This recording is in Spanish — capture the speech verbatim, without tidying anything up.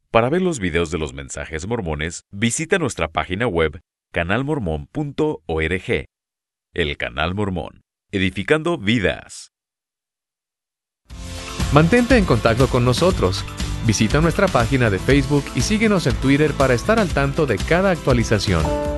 Para ver los videos de los mensajes mormones, visita nuestra página web canal mormón punto org. El Canal Mormón, edificando vidas. Mantente en contacto con nosotros. Visita nuestra página de Facebook y síguenos en Twitter para estar al tanto de cada actualización.